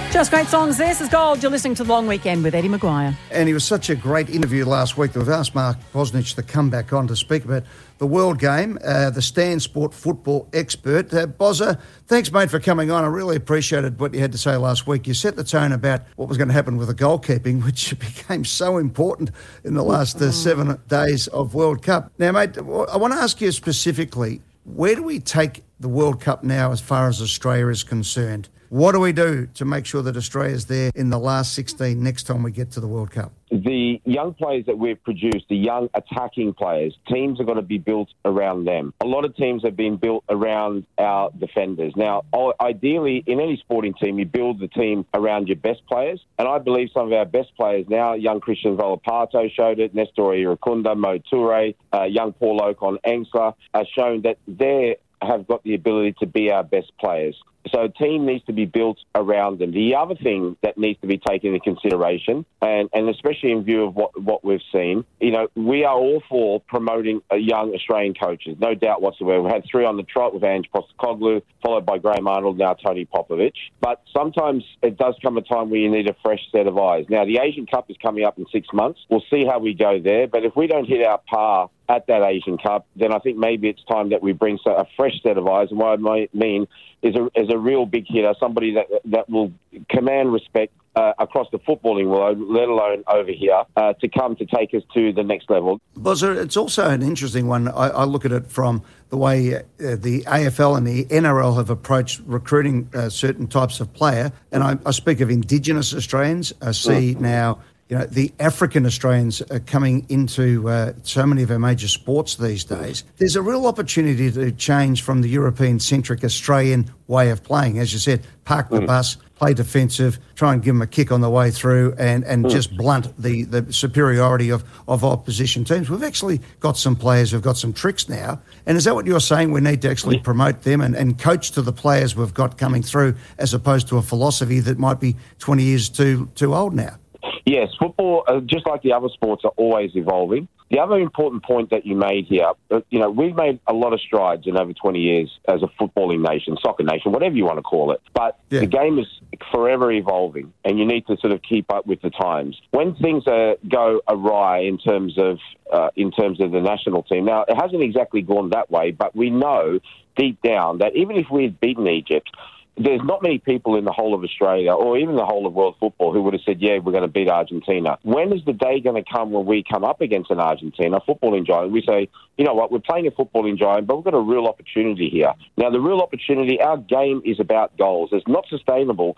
Just great songs. This is Gold. You're listening to The Long Weekend with Eddie Maguire. And he was such a great interview last week that we've asked Mark Bosnich to come back on to speak about the World Game, the Stan Sport football expert. Bozza, thanks, mate, for coming on. I really appreciated what you had to say last week. You set the tone about what was going to happen with the goalkeeping, which became so important in the last 7 days of World Cup. Now, mate, I want to ask you specifically, where do we take the World Cup now as far as Australia is concerned? What do we do to make sure that Australia's there in the last 16 next time we get to the World Cup? The young players that we've produced, the young attacking players, teams are going to be built around them. A lot of teams have been built around our defenders. Now, ideally, in any sporting team, you build the team around your best players. And I believe some of our best players now, young Christian Volapato showed it, Nestor Irukunda, Mo Toure, young Paul Okon Engsler, have shown that they have got the ability to be our best players. So a team needs to be built around them. The other thing that needs to be taken into consideration, and especially in view of what we've seen, we are all for promoting young Australian coaches, no doubt whatsoever. We had 3 on the trot with Ange Postecoglou, followed by Graham Arnold, now Tony Popovich. But sometimes it does come a time where you need a fresh set of eyes. Now, the Asian Cup is coming up in 6 months. We'll see how we go there. But if we don't hit our par at that Asian Cup, then I think maybe it's time that we bring a fresh set of eyes. And what I mean is a real big hitter, somebody that will command respect across the footballing world, let alone over here, to come to take us to the next level. Bozza, it's also an interesting one. I look at it from the way the AFL and the NRL have approached recruiting certain types of player. And I speak of Indigenous Australians. I see now the African Australians are coming into so many of our major sports these days. There's a real opportunity to change from the European-centric Australian way of playing. As you said, park the bus, play defensive, try and give them a kick on the way through and just blunt the superiority of opposition teams. We've actually got some players who've got some tricks now. And is that what you're saying? We need to actually promote them and coach to the players we've got coming through as opposed to a philosophy that might be 20 years too old now? Yes, football, just like the other sports, are always evolving. The other important point that you made here, we've made a lot of strides in over 20 years as a footballing nation, soccer nation, whatever you want to call it. But the game is forever evolving, and you need to sort of keep up with the times. When things go awry in terms of the national team, now it hasn't exactly gone that way, but we know deep down that even if we had beaten Egypt, there's not many people in the whole of Australia or even the whole of world football who would have said, yeah, we're going to beat Argentina. When is the day going to come when we come up against an Argentina footballing giant? We say, you know what, we're playing a footballing giant, but we've got a real opportunity here. Now, the real opportunity, our game is about goals. It's not sustainable